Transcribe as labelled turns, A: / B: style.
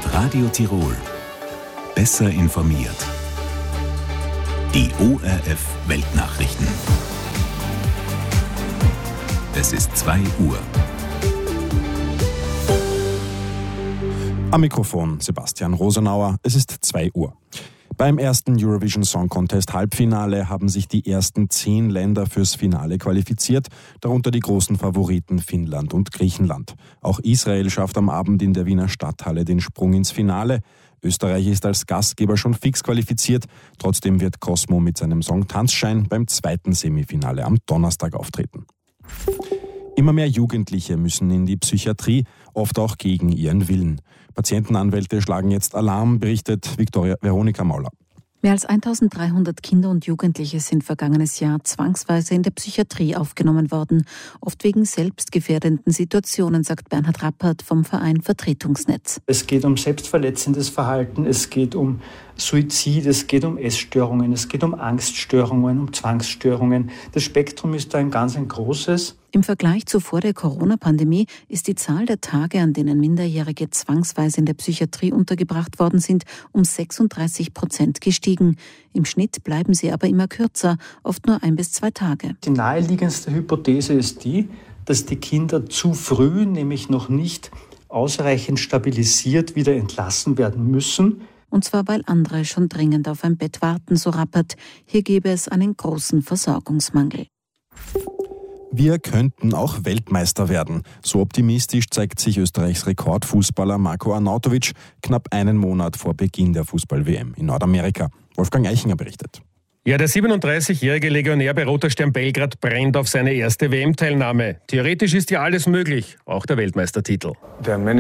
A: Mit Radio Tirol. Besser informiert. Die ORF Weltnachrichten. Es ist 2 Uhr.
B: Am Mikrofon Sebastian Rosenauer. Es ist 2 Uhr. Beim ersten Eurovision Song Contest Halbfinale haben sich die ersten 10 Länder fürs Finale qualifiziert, darunter die großen Favoriten Finnland und Griechenland. Auch Israel schafft am Abend in der Wiener Stadthalle den Sprung ins Finale. Österreich ist als Gastgeber schon fix qualifiziert. Trotzdem wird Cosmo mit seinem Song Tanzschein beim zweiten Semifinale am Donnerstag auftreten. Immer mehr Jugendliche müssen in die Psychiatrie, oft auch gegen ihren Willen. Patientenanwälte schlagen jetzt Alarm, berichtet Veronika Mauler.
C: Mehr als 1300 Kinder und Jugendliche sind vergangenes Jahr zwangsweise in der Psychiatrie aufgenommen worden. Oft wegen selbstgefährdenden Situationen, sagt Bernhard Rappert vom Verein Vertretungsnetz.
D: Es geht um selbstverletzendes Verhalten, es geht um Suizid, es geht um Essstörungen, es geht um Angststörungen, um Zwangsstörungen. Das Spektrum ist da ein ganz großes.
C: Im Vergleich zu vor der Corona-Pandemie ist die Zahl der Tage, an denen Minderjährige zwangsweise in der Psychiatrie untergebracht worden sind, um 36% gestiegen. Im Schnitt bleiben sie aber immer kürzer, oft nur 1 bis 2 Tage.
D: Die naheliegendste Hypothese ist die, dass die Kinder zu früh, nämlich noch nicht ausreichend stabilisiert, wieder entlassen werden müssen.
C: Und zwar, weil andere schon dringend auf ein Bett warten, so Rappert. Hier gäbe es einen großen Versorgungsmangel.
B: Wir könnten auch Weltmeister werden. So optimistisch zeigt sich Österreichs Rekordfußballer Marko Arnautovic knapp einen Monat vor Beginn der Fußball-WM in Nordamerika. Wolfgang Eichinger berichtet.
E: Ja, der 37-jährige Legionär bei Roter Stern Belgrad brennt auf seine erste WM-Teilnahme. Theoretisch ist ja alles möglich, auch der Weltmeistertitel.
F: There are many